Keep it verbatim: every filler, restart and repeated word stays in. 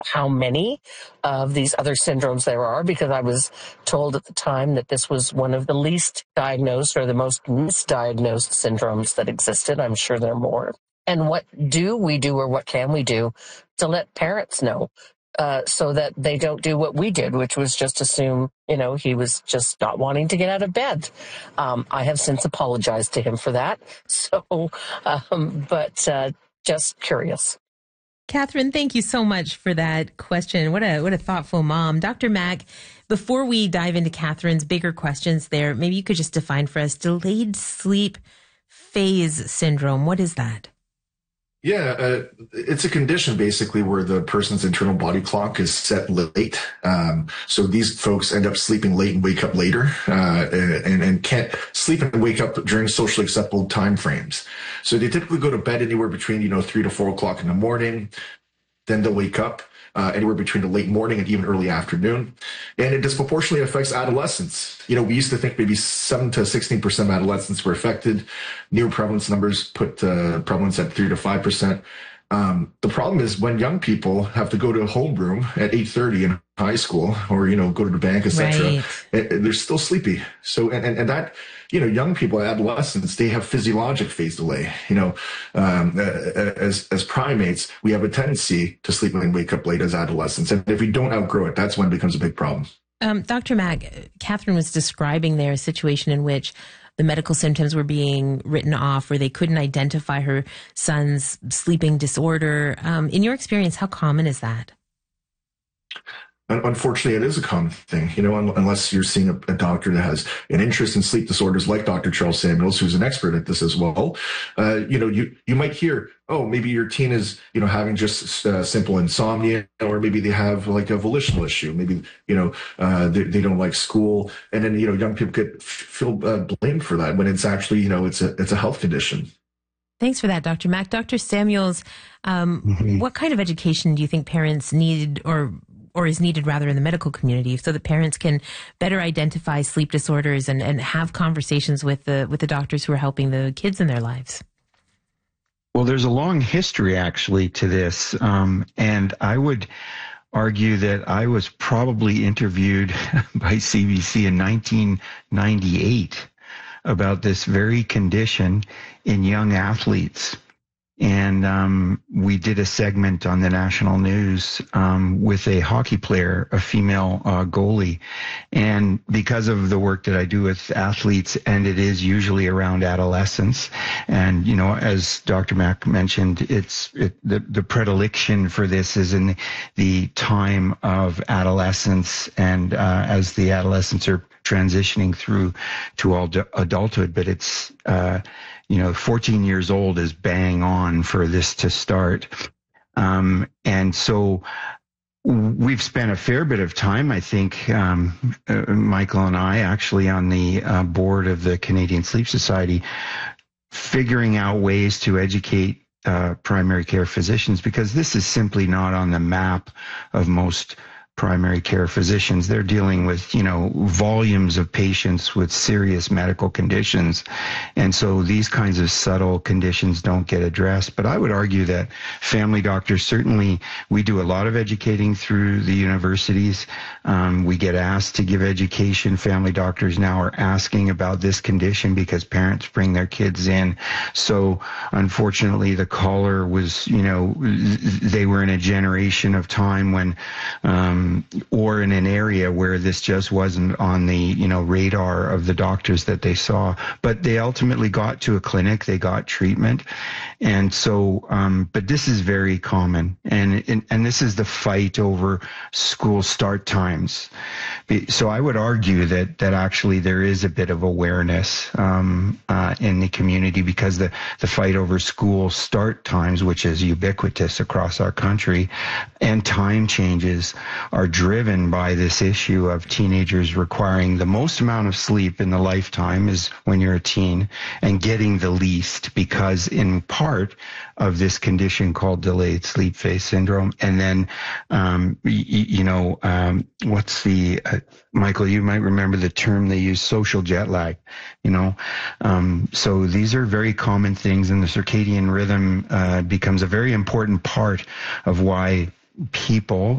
how many of these other syndromes there are, because I was told at the time that this was one of the least diagnosed or the most misdiagnosed syndromes that existed. I'm sure there are more. And what do we do, or what can we do to let parents know uh, so that they don't do what we did, which was just assume, you know, he was just not wanting to get out of bed. Um, I have since apologized to him for that. So, um, but uh, just curious. Catherine, thank you so much for that question. What a what a thoughtful mom. Doctor Mack, before we dive into Catherine's bigger questions there, maybe you could just define for us delayed sleep phase syndrome. What is that? Yeah, uh, it's a condition basically where the person's internal body clock is set late. Um, so these folks end up sleeping late and wake up later, uh, and, and can't sleep and wake up during socially acceptable time frames. So they typically go to bed anywhere between, you know, three to four o'clock in the morning. Then they'll wake up uh, anywhere between the late morning and even early afternoon. And it disproportionately affects adolescents. You know, we used to think maybe seven to sixteen percent of adolescents were affected. New prevalence numbers put uh, prevalence at three to five percent. Um, the problem is when young people have to go to a homeroom at eight thirty in high school, or, you know, go to the bank, et cetera, right. They're still sleepy. So, and, and, and that, you know, young people, adolescents, they have physiologic phase delay. You know, um, as, as primates, we have a tendency to sleep and wake up late as adolescents. And if we don't outgrow it, that's when it becomes a big problem. Um, Doctor Mack, Catherine was describing there a situation in which the medical symptoms were being written off, where they couldn't identify her son's sleeping disorder. Um, in your experience, how common is that? Unfortunately, it is a common thing, you know, unless you're seeing a, a doctor that has an interest in sleep disorders like Doctor Charles Samuels, who's an expert at this as well. Uh, you know, you, you might hear, oh, maybe your teen is, you know, having just uh, simple insomnia, or maybe they have like a volitional issue. Maybe, you know, uh, they, they don't like school. And then, you know, young people could feel uh, blamed for that when it's actually, you know, it's a, it's a health condition. Thanks for that, Doctor Mack. Doctor Samuels, um, mm-hmm. what kind of education do you think parents need, or or is needed rather in the medical community, so that parents can better identify sleep disorders and, and have conversations with the with the doctors who are helping the kids in their lives? Well, there's a long history actually to this, um, and I would argue that I was probably interviewed by C B C in nineteen ninety-eight about this very condition in young athletes. And um, we did a segment on the national news um, with a hockey player, a female uh, goalie. And because of the work that I do with athletes, and it is usually around adolescence, and, you know, as Doctor Mack mentioned, it's it, the, the predilection for this is in the, the time of adolescence, and uh, as the adolescents are transitioning through to all adulthood. But it's, uh, you know, fourteen years old is bang on for this to start. Um, and so we've spent a fair bit of time, I think, um, uh, Michael and I actually on the uh, board of the Canadian Sleep Society, figuring out ways to educate uh, primary care physicians, because this is simply not on the map of most primary care physicians. They're dealing with, you know, volumes of patients with serious medical conditions. And so these kinds of subtle conditions don't get addressed. But I would argue that family doctors, certainly we do a lot of educating through the universities. Um, we get asked to give education. Family doctors now are asking about this condition because parents bring their kids in. So unfortunately, the caller was, you know, they were in a generation of time when, um, or in an area where this just wasn't on the, you know, radar of the doctors that they saw. But they ultimately got to a clinic, they got treatment. And so, um, but this is very common. And, and, and this is the fight over school start times. So I would argue that, that actually there is a bit of awareness, um, uh, in the community, because the, the fight over school start times, which is ubiquitous across our country, and time changes are driven by this issue of teenagers requiring the most amount of sleep in the lifetime is when you're a teen, and getting the least because in part of this condition called delayed sleep phase syndrome. And then, um, y- you know, um, what's the, uh, Michael, you might remember the term they use, social jet lag, you know. Um, so these are very common things, and the circadian rhythm uh, becomes a very important part of why people